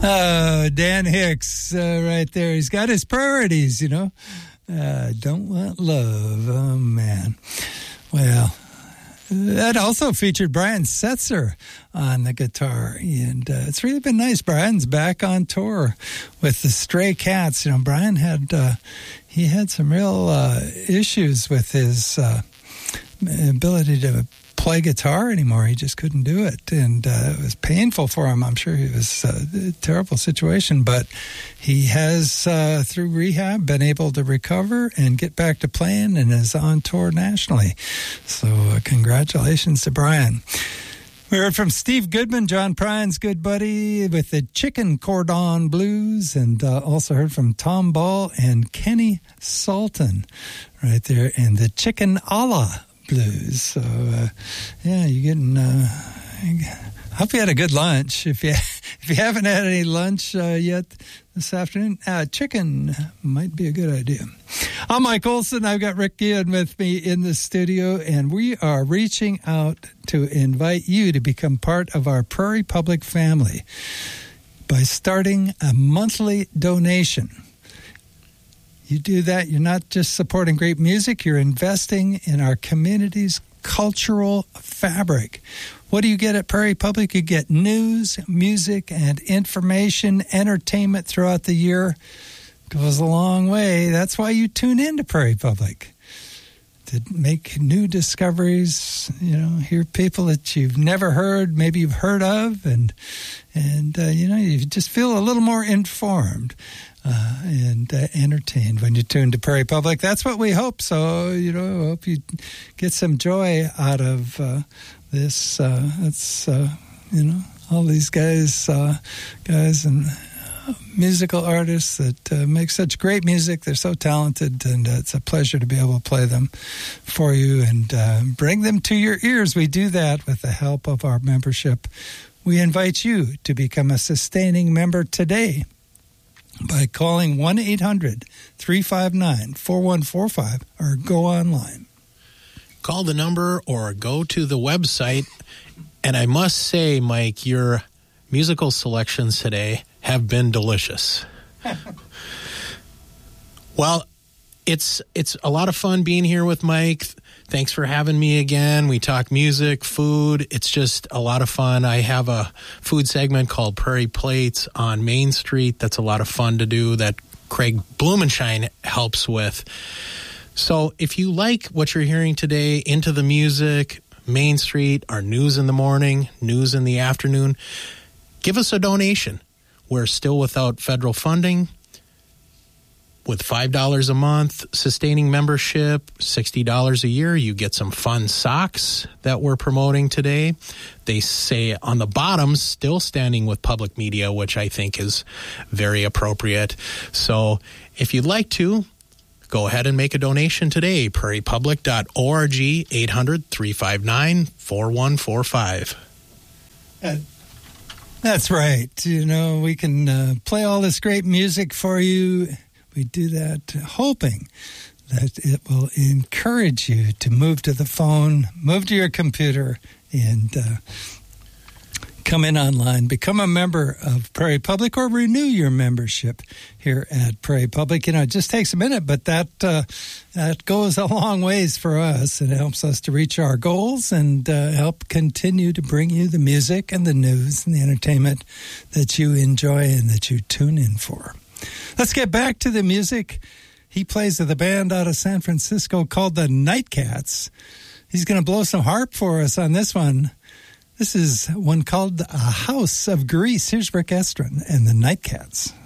Dan Hicks, right there. He's got his priorities, you know. Don't want love. Oh, man. Well, that also featured Brian Setzer on the guitar. And it's really been nice. Brian's back on tour with the Stray Cats. You know, Brian had some real issues with his ability to play guitar anymore. He just couldn't do it, and it was painful for him. I'm sure it was a terrible situation, but he has, through rehab, been able to recover and get back to playing and is on tour nationally. So congratulations to Brian. We heard from Steve Goodman, John Pryan's good buddy, with the Chicken Cordon Blues, and also heard from Tom Ball and Kenny Salton right there, and the Chicken Allah Blues. So, yeah, you're getting. I hope you had a good lunch. If you haven't had any lunch yet this afternoon, chicken might be a good idea. I'm Mike Olson. I've got Rick Guillen with me in the studio, and we are reaching out to invite you to become part of our Prairie Public family by starting a monthly donation. You do that, you're not just supporting great music, you're investing in our community's cultural fabric. What do you get at Prairie Public? You get news, music, and information, entertainment throughout the year. Goes a long way. That's why you tune in to Prairie Public, to make new discoveries, you know, hear people that you've never heard, maybe you've heard of, and you know, you just feel a little more informed. And entertained when you tune to Prairie Public. That's what we hope. So, you know, I hope you get some joy out of this. It's, you know, all these guys and musical artists that make such great music. They're so talented, and it's a pleasure to be able to play them for you and bring them to your ears. We do that with the help of our membership. We invite you to become a sustaining member today by calling 1-800-359-4145 or go online. Call the number or go to the website. And I must say, Mike, your musical selections today have been delicious. Well, it's a lot of fun being here with Mike. Thanks for having me again. We talk music, food. It's just a lot of fun. I have a food segment called Prairie Plates on Main Street. That's a lot of fun to do that Craig Blumenshine helps with. So if you like what you're hearing today, into the music, Main Street, our news in the morning, news in the afternoon, give us a donation. We're still without federal funding. With $5 a month, sustaining membership, $60 a year, you get some fun socks that we're promoting today. They say on the bottom, still standing with public media, which I think is very appropriate. So if you'd like to, go ahead and make a donation today. prairiepublic.org, 800-359-4145. That's right. You know, we can play all this great music for you. We do that hoping that it will encourage you to move to the phone, move to your computer, and come in online, become a member of Prairie Public, or renew your membership here at Prairie Public. You know, it just takes a minute, but that goes a long ways for us. It helps us to reach our goals and help continue to bring you the music and the news and the entertainment that you enjoy and that you tune in for. Let's get back to the music. He plays with a band out of San Francisco called the Nightcats. He's going to blow some harp for us on this one. This is one called A House of Grease. Here's Rick Estrin and the Nightcats.